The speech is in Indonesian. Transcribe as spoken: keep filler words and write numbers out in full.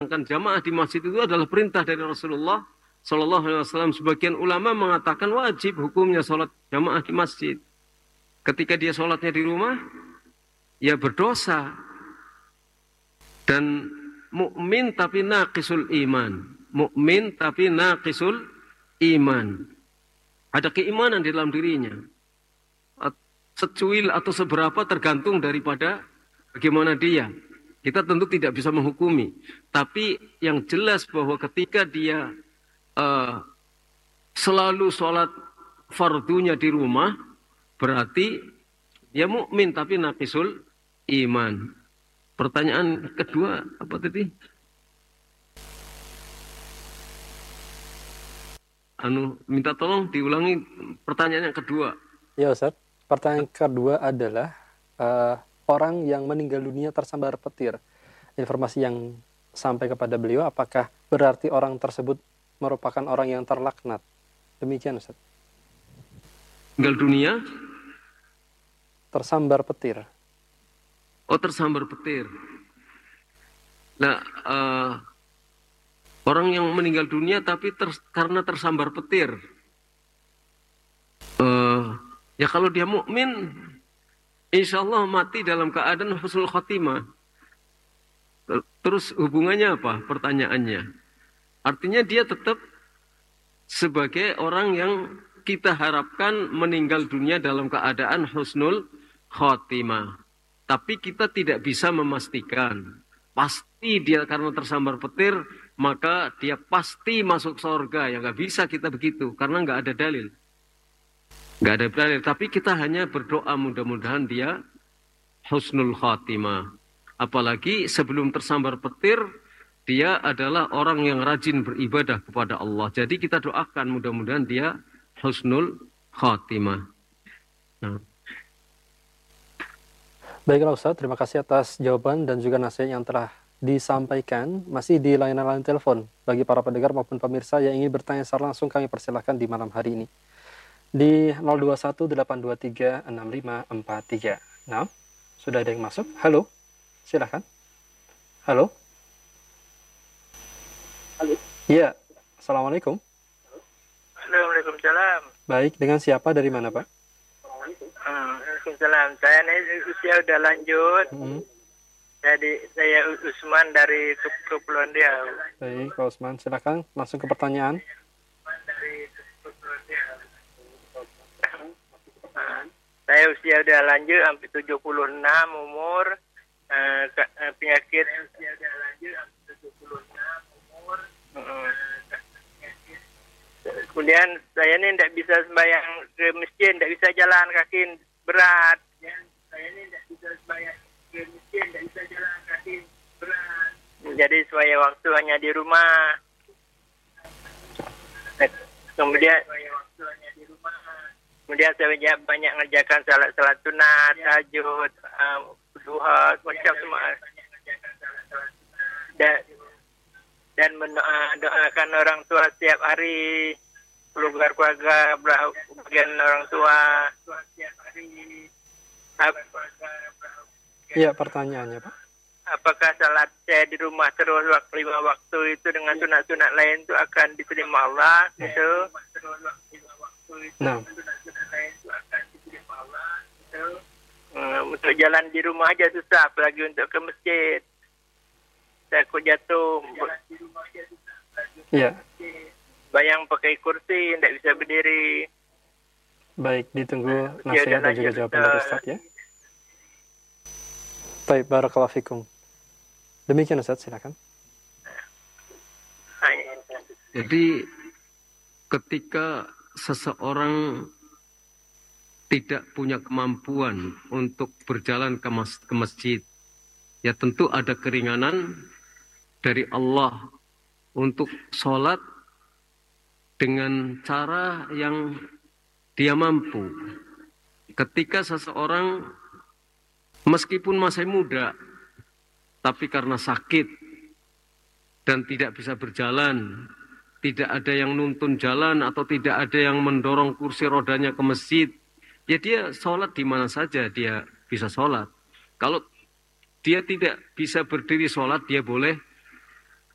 Sedangkan jamaah di masjid itu adalah perintah dari Rasulullah Shallallahu Alaihi Wasallam. Sebagian ulama mengatakan wajib hukumnya sholat jamaah di masjid. Ketika dia sholatnya di rumah, ya berdosa. Dan mukmin tapi naqisul iman. Mukmin tapi naqisul iman. Ada keimanan di dalam dirinya. Secuil atau seberapa tergantung daripada bagaimana dia. Kita tentu tidak bisa menghukumi. Tapi yang jelas bahwa ketika dia uh, selalu sholat fardunya di rumah, berarti dia mukmin tapi naqisul iman. Pertanyaan kedua apa tadi? Anu minta tolong diulangi pertanyaan yang kedua. Ya Ustaz, pertanyaan kedua adalah uh, orang yang meninggal dunia tersambar petir. Informasi yang sampai kepada beliau, apakah berarti orang tersebut merupakan orang yang terlaknat? Demikian Ustaz. Meninggal dunia tersambar petir. Oh, tersambar petir. Nah, uh, orang yang meninggal dunia tapi ter, karena tersambar petir. Uh, ya kalau dia mukmin, insya Allah mati dalam keadaan husnul khotimah. Terus hubungannya apa? Pertanyaannya. Artinya dia tetap sebagai orang yang kita harapkan meninggal dunia dalam keadaan husnul khotimah. Tapi kita tidak bisa memastikan. Pasti dia karena tersambar petir, maka dia pasti masuk surga. Ya nggak bisa kita begitu, karena nggak ada dalil. Nggak ada dalil, tapi kita hanya berdoa mudah-mudahan dia husnul khatimah. Apalagi sebelum tersambar petir, dia adalah orang yang rajin beribadah kepada Allah. Jadi kita doakan mudah-mudahan dia husnul khatimah. Nah. Baiklah Ustaz, terima kasih atas jawaban dan juga nasihat yang telah disampaikan. Masih di layanan telepon bagi para pendengar maupun pemirsa yang ingin bertanya secara langsung, kami persilahkan di malam hari ini di nol dua satu delapan dua tiga enam lima empat tiga. Nah, sudah ada yang masuk? Halo, silakan. Halo. Halo. Iya, assalamualaikum. Halo, waalaikumsalam. Baik, dengan siapa, dari mana Pak? Hmm, Waalaikumsalam. Saya ini usia udah lanjut. Hmm. Jadi saya Usman dari Kepulauan Riau. Baik, Pak Usman, silakan langsung ke pertanyaan. Saya usia udah lanjut, hampir tujuh puluh enam umur. Uh, ke, uh, penyakit. Usia udah lanjut, hampir tujuh puluh enam umur. Uh, Kemudian saya ini tidak bisa sembahyang ke masjid, tidak bisa jalan kaki, berat. Saya ini tidak bisa sembahyang ke masjid, tidak bisa jalan kaki, berat. Jadi semaya waktu hanya di rumah. Kemudian kemudian saya banyak mengerjakan salat-salat sunat, tahajud, um, duha, macam semua. Dan dan mendoakan orang tua setiap hari, keluarga-keluarga, bagian orang tua. Iya, pertanyaannya Pak. Apakah salat saya di rumah terus waktu lima waktu itu dengan sunat-sunat lain itu akan diterima Allah? Ya. Gitu. Nah. Hmm, untuk jalan di rumah aja susah, apalagi untuk ke masjid. Saya takut jatuh. Iya. Bayang pakai kursi, tidak bisa berdiri. Baik, ditunggu Ya, nasihat dan juga jawaban dari Ustaz ya. Baik, barakallahu fikum. Demikian Ustaz, silakan. Jadi ketika seseorang tidak punya kemampuan untuk berjalan ke, mas- ke masjid, ya tentu ada keringanan dari Allah untuk sholat dengan cara yang dia mampu. Ketika seseorang meskipun masih muda, tapi karena sakit dan tidak bisa berjalan, tidak ada yang nuntun jalan atau tidak ada yang mendorong kursi rodanya ke masjid, ya dia sholat di mana saja dia bisa sholat. Kalau dia tidak bisa berdiri sholat, dia boleh